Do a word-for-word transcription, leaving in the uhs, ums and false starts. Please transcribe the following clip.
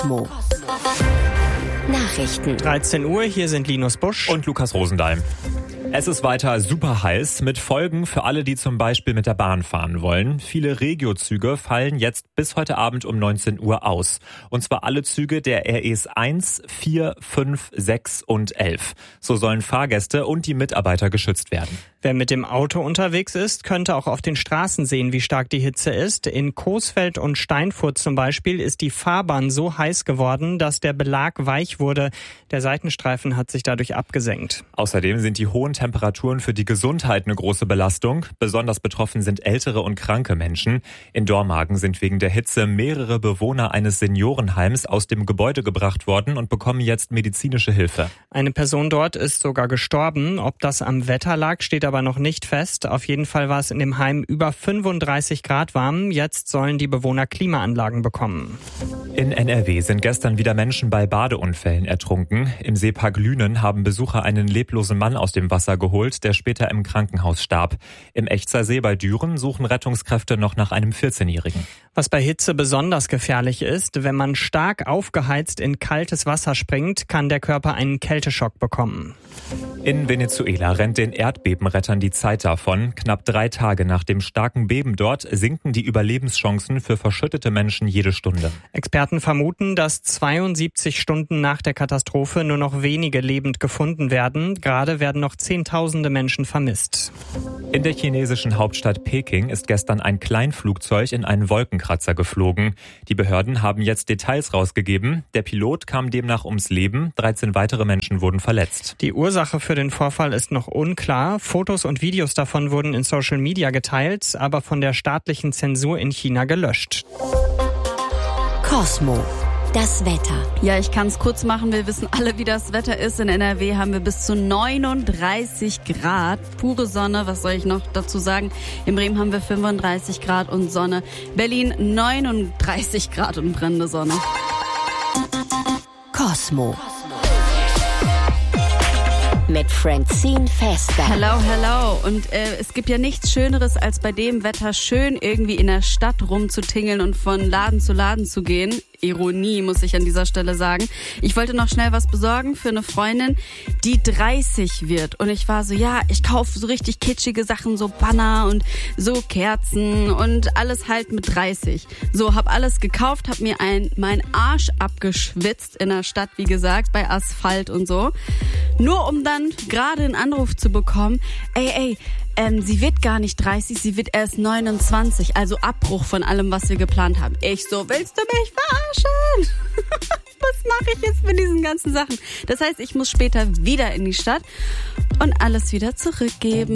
Cosmo. Nachrichten. dreizehn Uhr, hier sind Linus Busch und Lukas Rosendahl. Es ist weiter super heiß, mit Folgen für alle, die zum Beispiel mit der Bahn fahren wollen. Viele Regio-Züge fallen jetzt bis heute Abend um neunzehn Uhr aus. Und zwar alle Züge der R Es eins, vier, fünf, sechs und elf. So sollen Fahrgäste und die Mitarbeiter geschützt werden. Wer mit dem Auto unterwegs ist, könnte auch auf den Straßen sehen, wie stark die Hitze ist. In Coesfeld und Steinfurt zum Beispiel ist die Fahrbahn so heiß geworden, dass der Belag weich wurde. Der Seitenstreifen hat sich dadurch abgesenkt. Außerdem sind die hohen Temperaturen für die Gesundheit eine große Belastung. Besonders betroffen sind ältere und kranke Menschen. In Dormagen sind wegen der Hitze mehrere Bewohner eines Seniorenheims aus dem Gebäude gebracht worden und bekommen jetzt medizinische Hilfe. Eine Person dort ist sogar gestorben. Ob das am Wetter lag, steht aber noch nicht fest. Auf jeden Fall war es in dem Heim über fünfunddreißig Grad warm. Jetzt sollen die Bewohner Klimaanlagen bekommen. In N R W sind gestern wieder Menschen bei Badeunfällen ertrunken. Im Seepark Lünen haben Besucher einen leblosen Mann aus dem Wasser geholt, der später im Krankenhaus starb. Im Echzer See bei Düren suchen Rettungskräfte noch nach einem vierzehnjährigen. Was bei Hitze besonders gefährlich ist, wenn man stark aufgeheizt in kaltes Wasser springt, kann der Körper einen Kälteschock bekommen. In Venezuela rennt den Erdbebenrettern die Zeit davon. Knapp drei Tage nach dem starken Beben dort sinken die Überlebenschancen für verschüttete Menschen jede Stunde. Experten vermuten, dass zweiundsiebzig Stunden nach der Katastrophe nur noch wenige lebend gefunden werden. Gerade werden noch Zehntausende Menschen vermisst. In der chinesischen Hauptstadt Peking ist gestern ein Kleinflugzeug in einen Wolkenkratzer geflogen. Die Behörden haben jetzt Details rausgegeben. Der Pilot kam demnach ums Leben. dreizehn weitere Menschen wurden verletzt. Die Ursache für den Vorfall ist noch unklar. Fotos und Videos davon wurden in Social Media geteilt, aber von der staatlichen Zensur in China gelöscht. Cosmo. Das Wetter. Ja, ich kann es kurz machen. Wir wissen alle, wie das Wetter ist. In N R W haben wir bis zu neununddreißig Grad. Pure Sonne, was soll ich noch dazu sagen? In Bremen haben wir fünfunddreißig Grad und Sonne. Berlin neununddreißig Grad und brennende Sonne. Cosmo. Mit Francine Fester. Hello, hello. Und äh, es gibt ja nichts Schöneres, als bei dem Wetter schön irgendwie in der Stadt rumzutingeln und von Laden zu Laden zu gehen. Ironie, muss ich an dieser Stelle sagen. Ich wollte noch schnell was besorgen für eine Freundin, die dreißig wird. Und ich war so, ja, ich kaufe so richtig kitschige Sachen, so Banner und so Kerzen und alles halt mit dreißig. So, hab alles gekauft, hab mir ein, meinen Arsch abgeschwitzt in der Stadt, wie gesagt, bei Asphalt und so. Nur um dann gerade einen Anruf zu bekommen, ey, ey, Ähm, sie wird gar nicht dreißig, sie wird erst neunundzwanzig, also Abbruch von allem, was wir geplant haben. Ich so, willst du mich verarschen? Was mache ich jetzt mit diesen ganzen Sachen? Das heißt, ich muss später wieder in die Stadt und alles wieder zurückgeben.